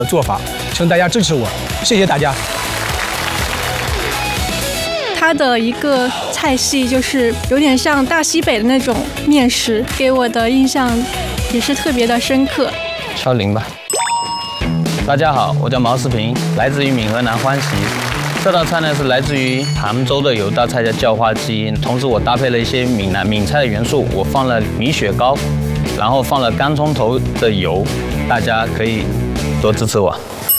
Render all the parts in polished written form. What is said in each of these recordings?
做法，请大家支持我，谢谢大家。 它的一个菜系就是有点像大西北的那种面食，给我的印象也是特别的深刻。 敲铃吧。大家好，我叫毛世平，来自于闽河南欢喜。这道菜呢是来自于杭州的有一道菜叫叫花鸡，同时我搭配了一些闽菜的元素，我放了米血糕，然后放了干葱头的油，大家可以多支持我。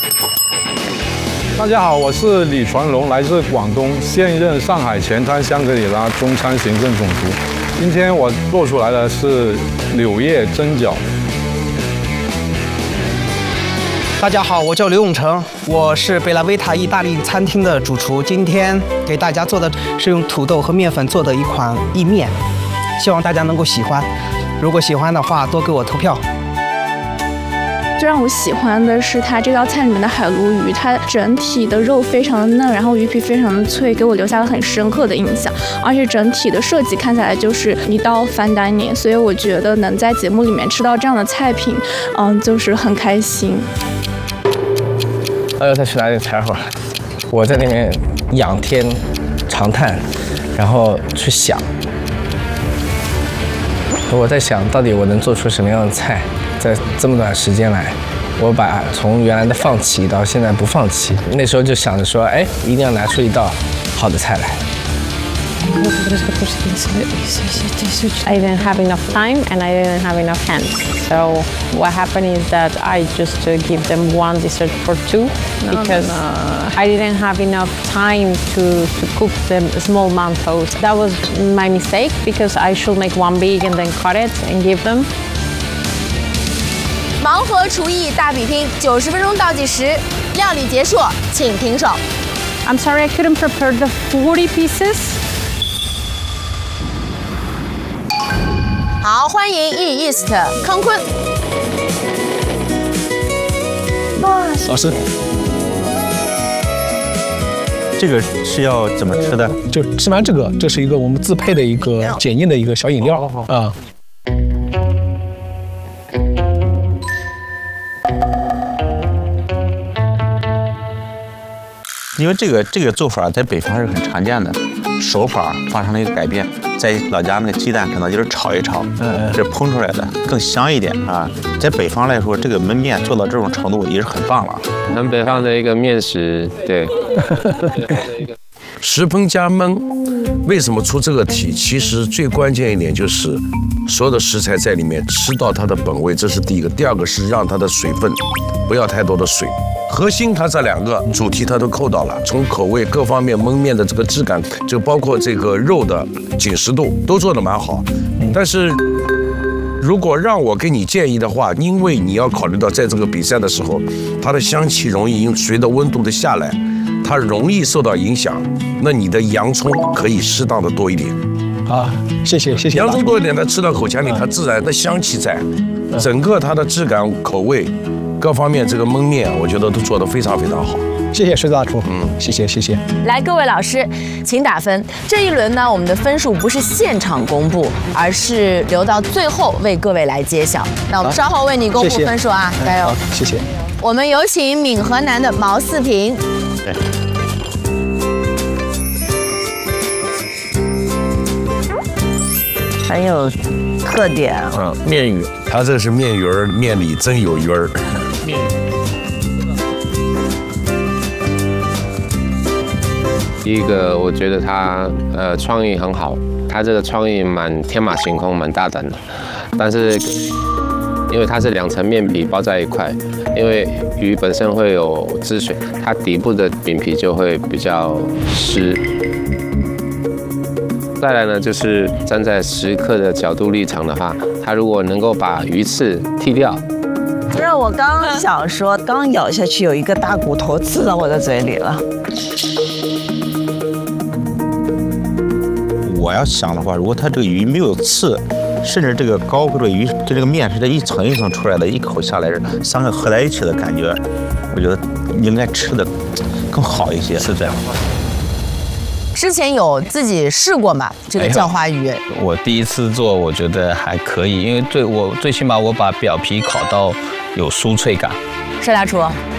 大家好，我是李传龙，来自广东，现任上海前滩香格里拉中餐行政总厨。今天我做出来的是柳叶蒸饺。 大家好，我叫刘永成，我是贝拉维塔意大利餐厅的主厨。今天给大家做的是用土豆和面粉做的一款意面，希望大家能够喜欢。如果喜欢的话，多给我投票。 最让我喜欢的是它这道菜里面的海鲈鱼，它整体的肉非常的嫩，然后鱼皮非常的脆，给我留下了很深刻的印象。而且整体的设计看起来就是一道fine dining，所以我觉得能在节目里面吃到这样的菜品，就是很开心。 他去哪里柴火？我在那边仰天长叹，然后去想，我在想到底我能做出什么样的菜，在这么短时间来，我把从原来的放弃到现在不放弃，那时候就想着说，哎，一定要拿出一道好的菜来。 I didn't have enough time and I didn't have enough hands. So what happened is that I just give them one dessert for two because I didn't have enough time to cook the small mantos. That was my mistake because I should make one big and then cut it and give them. 盲盒厨艺大比拼，90分钟倒计时，料理结束，请停手。 I'm sorry I couldn't prepare the 40 pieces. 好，欢迎 East 康坤老师， 这个是要怎么吃的？ 就吃完这个，这是一个我们自配的一个简易的一个小饮料啊。 因为这个做法在北方是很常见的，手法发生了一个改变，在老家那个鸡蛋可能就是炒一炒，这烹出来的更香一点啊。在北方来说，这个焖面做到这种程度也是很棒了。 很北方的一个面食，对。 十烹加焖，为什么出这个题？其实最关键一点就是所有的食材在里面吃到它的本味，这是第一个。第二个是让它的水分不要太多的水。核心它这两个主题它都扣到了，从口味各方面焖面的这个质感，就包括这个肉的紧实度都做得蛮好。但是如果让我给你建议的话，因为你要考虑到在这个比赛的时候，它的香气容易随着温度的下来，它容易受到影响。那你的洋葱可以适当的多一点。 好，谢谢。 洋葱多一点，它吃到口腔里，它自然的香气在，整个它的质感、口味各方面，这个焖面我觉得都做得非常非常好。 谢谢水大厨，谢谢。 来，各位老师，请打分。这一轮呢，我们的分数不是现场公布，而是留到最后为各位来揭晓。那我们稍后为你公布分数啊，加油！ 谢谢。 我们有请闽河南的毛四平。 对。 很有特点。 面鱼，它这是面鱼儿，面里真有鱼儿。面鱼。 第一个，我觉得他创意很好，他这个创意蛮天马行空，蛮大胆的。但是因为它是2层面皮包在一块，因为鱼本身会有汁水，它底部的饼皮就会比较湿。再来呢，就是站在食客的角度立场的话，他如果能够把鱼刺剔掉。 不是，我刚想说，刚咬下去有一个大骨头刺到我的嘴里了。 我要想的话，如果它这个鱼没有刺，甚至这个膏或者鱼跟这个面是这一层一层出来的，一口下来是3个合在一起的感觉，我觉得应该吃的更好一些。是这样。 之前有自己试过吗？这个叫花鱼， 我第一次做，我觉得还可以，因为最起码我把表皮烤到有酥脆感。 帅大厨，